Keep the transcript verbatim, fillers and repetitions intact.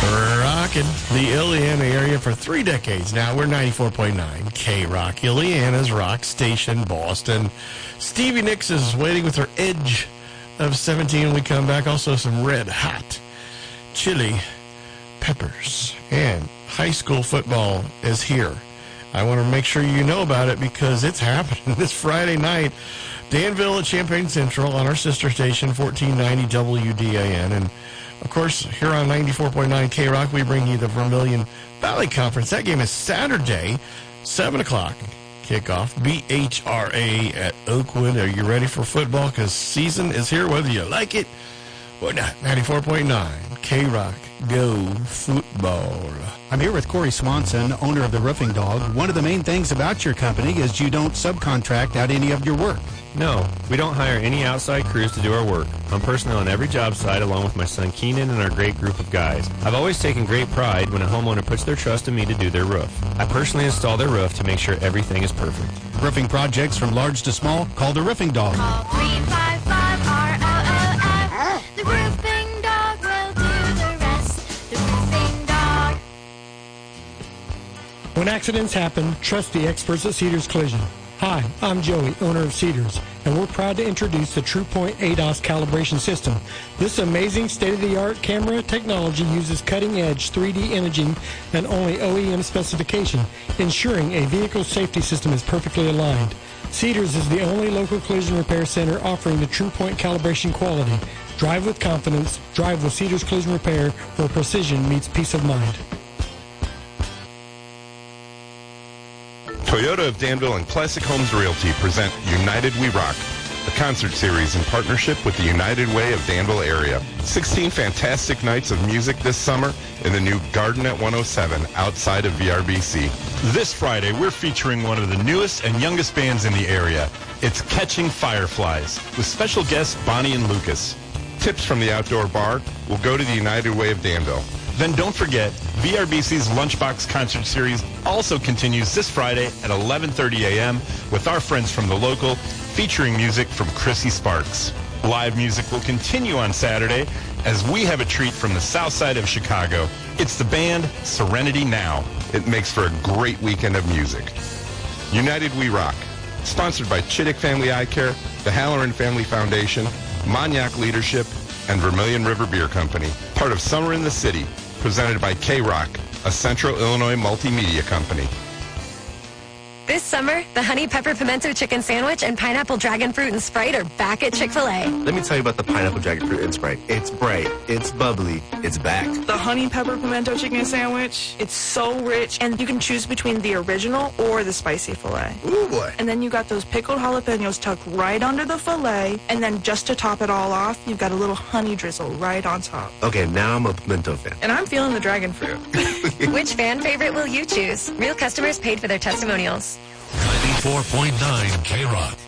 Rocking the Illiana area for three decades now. We're ninety-four point nine K-Rock, Illiana's rock station, Boston. Stevie Nicks is waiting with her Edge of seventeen when we come back. Also some red hot chili peppers. And high school football is here. I want to make sure you know about it because it's happening this Friday night. Danville at Champaign Central on our sister station, fourteen ninety W D A N. And, of course, here on ninety-four point nine K-Rock, we bring you the Vermilion Valley Conference. That game is Saturday, seven o'clock. Kickoff, B H R A at Oakwood. Are you ready for football? Because season is here, whether you like it or not. ninety-four point nine K-Rock, go football. I'm here with Corey Swanson, owner of the Roofing Dog. One of the main things about your company is you don't subcontract out any of your work. No, we don't hire any outside crews to do our work. I'm personally on every job site along with my son Keenan and our great group of guys. I've always taken great pride when a homeowner puts their trust in me to do their roof. I personally install their roof to make sure everything is perfect. Roofing projects from large to small, call the Roofing Dog. Call three five five R O O F. The Roofing Dog will do the rest. The Roofing Dog. When accidents happen, trust the experts at Cedars Collision. Hi, I'm Joey, owner of Cedars, and we're proud to introduce the TruePoint A D O S calibration system. This amazing state-of-the-art camera technology uses cutting-edge three D imaging and only O E M specification, ensuring a vehicle safety system is perfectly aligned. Cedars is the only local collision repair center offering the TruePoint calibration quality. Drive with confidence. Drive with Cedars Collision Repair, where precision meets peace of mind. Toyota of Danville and Classic Homes Realty present United We Rock, a concert series in partnership with the United Way of Danville area. sixteen fantastic nights of music this summer in the new Garden at one oh seven outside of V R B C. This Friday, we're featuring one of the newest and youngest bands in the area. It's Catching Fireflies, with special guests Bonnie and Lucas. Tips from the outdoor bar will go to the United Way of Danville. Then don't forget, V R B C's Lunchbox Concert Series also continues this Friday at eleven thirty a.m. with our friends from the local, featuring music from Chrissy Sparks. Live music will continue on Saturday as we have a treat from the south side of Chicago. It's the band Serenity Now. It makes for a great weekend of music. United We Rock, sponsored by Chittick Family Eye Care, the Halloran Family Foundation, Monyac Leadership, and Vermilion River Beer Company. Part of Summer in the City, presented by K-Rock, a Central Illinois multimedia company. This summer, the Honey Pepper Pimento Chicken Sandwich and Pineapple Dragon Fruit and Sprite are back at Chick-fil-A. Let me tell you about the Pineapple Dragon Fruit and Sprite. It's bright, it's bubbly, it's back. The Honey Pepper Pimento Chicken Sandwich, it's so rich, and you can choose between the original or the spicy filet. Ooh, boy. And then you got those pickled jalapenos tucked right under the filet, and then just to top it all off, you've got a little honey drizzle right on top. Okay, now I'm a pimento fan. And I'm feeling the dragon fruit. Which fan favorite will you choose? Real customers paid for their testimonials. ninety-four point nine K-Rock.